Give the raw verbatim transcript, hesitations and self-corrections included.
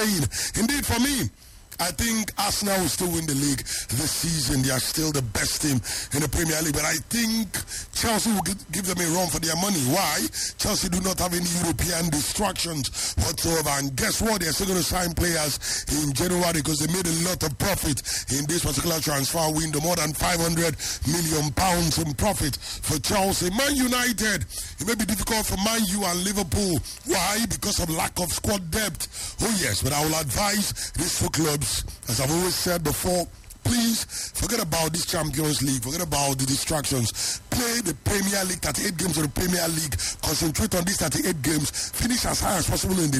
saying. Indeed, for me, I think Arsenal will still win the league this season. They are still the best team in the Premier League. But I think Chelsea will give them a run for their money. Why? Chelsea do not have any European distractions whatsoever. And guess what? They're still going to sign players in January because they made a lot of profit in this particular transfer window. More than five hundred million pounds in profit for Chelsea. Man United, it may be difficult for Man U and Liverpool. Why? Because of lack of squad depth. Oh yes, but I will advise these two clubs, as I've always said before, please forget about this Champions League, forget about the distractions. Play the Premier League, thirty-eight games of the Premier League. Concentrate on these thirty-eight games. Finish as high as possible in the